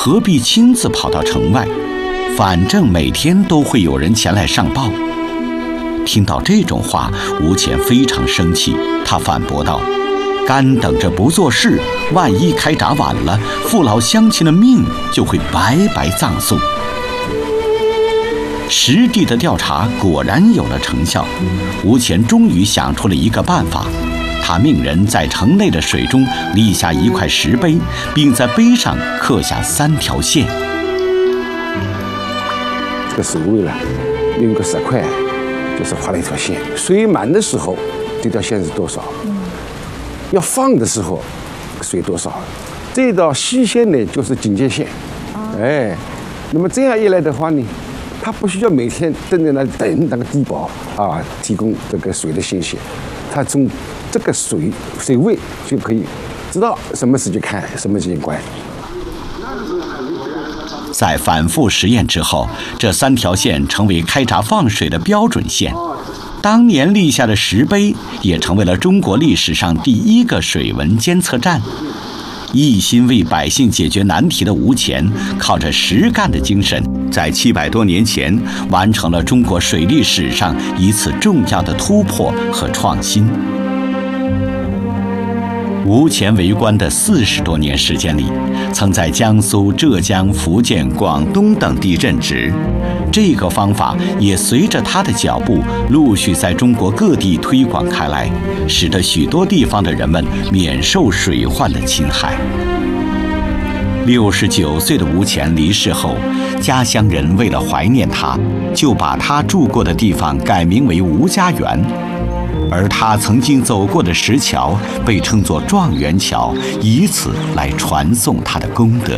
何必亲自跑到城外？反正每天都会有人前来上报。听到这种话，吴乾非常生气，他反驳道：“干等着不做事，万一开闸晚了，父老乡亲的命就会白白葬送。”实地的调查果然有了成效，吴乾终于想出了一个办法。他命人在城内的水中立下一块石碑，并在碑上刻下3条线。 这个水位呢，用个石块，就是画了一条线。水满的时候，这条线是多少？要放的时候，水多少？这道细线呢，就是警戒线。哎，那么这样一来的话呢，他不需要每天站在那里等那个地保啊提供这个水的信息，他从这个水位就可以知道什么时间开，什么时间关。 在反复实验之后，这3条线成为开闸放水的标准线。当年立下的石碑也成为了中国历史上第一个水文监测站。一心为百姓解决难题的吴乾，靠着实干的精神，在700多年前完成了中国水利史上一次重要的突破和创新。吴乾为官的40多年时间里，曾在江苏、浙江、福建、广东等地任职。这个方法也随着他的脚步，陆续在中国各地推广开来，使得许多地方的人们免受水患的侵害。69岁的吴乾离世后，家乡人为了怀念他，就把他住过的地方改名为吴家园。而他曾经走过的石桥被称作状元桥，以此来传颂他的功德。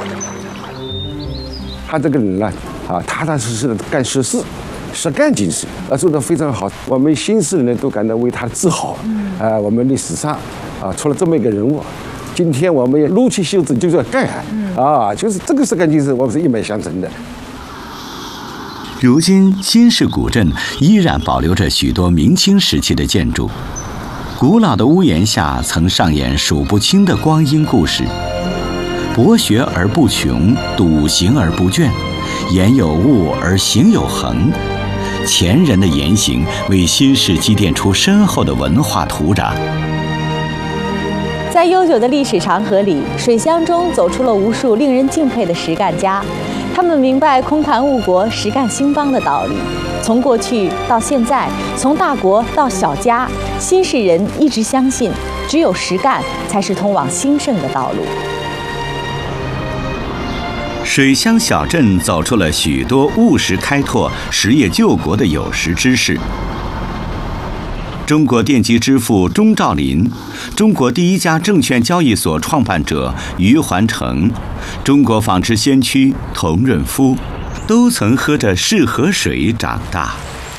他这个人呢，踏踏实实的干实事，实干精神，做得非常好。我们新世人呢都感到为他自豪。我们历史上出了这么一个人物，今天我们也撸起袖子就是要干就是这个实干精神，我们是一脉相承的。 如今新市古镇依然保留着许多明清时期的建筑，古老的屋檐下曾上演数不清的光阴故事。博学而不穷，笃行而不倦，言有物而行有恒。前人的言行为新市积淀出深厚的文化土壤。 在悠久的历史长河里，水乡中走出了无数令人敬佩的实干家。他们明白空谈误国、实干兴邦的道理。从过去到现在，从大国到小家，新市人一直相信，只有实干才是通往兴盛的道路。 水乡小镇走出了许多务实开拓、实业救国的有识之士。中国电机之父钟兆林，中国第一家证券交易所创办者余环成，中国纺织先驱童润夫，都曾喝着市河水长大。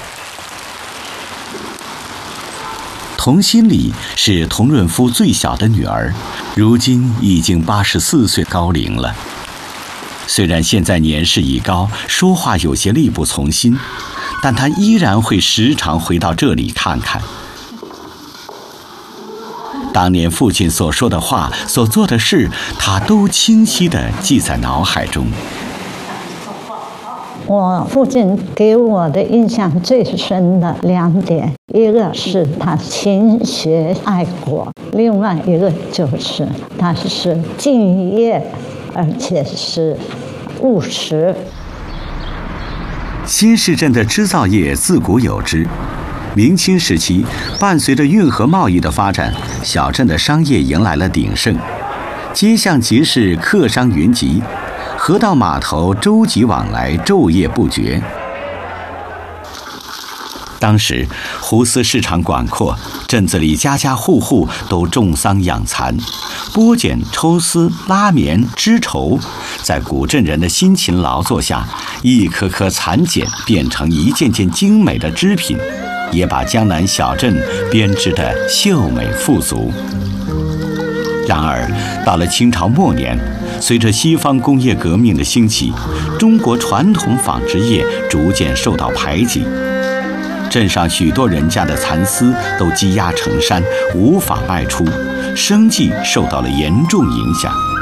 童心礼是童润夫最小的女儿，如今已经84岁高龄了。虽然现在年事已高，说话有些力不从心，但她依然会时常回到这里看看。当年父亲所说的话、所做的事，他都清晰地记在脑海中。 我父亲给我的印象最深的2点，一个是他勤学爱国，另外一个就是他是敬业，而且是务实。 新市镇的织造业自古有之。明清时期，伴随着运河贸易的发展，小镇的商业迎来了鼎盛，街巷集市客商云集，河道码头舟楫往来，昼夜不绝。当时湖丝市场广阔，镇子里家家户户都种桑养蚕，剥茧、抽丝、拉棉、织绸，在古镇人的辛勤劳作下，一颗颗蚕茧变成一件件精美的织品，也把江南小镇编织得秀美富足。然而，到了清朝末年，随着西方工业革命的兴起，中国传统纺织业逐渐受到排挤，镇上许多人家的蚕丝都积压成山，无法卖出，生计受到了严重影响。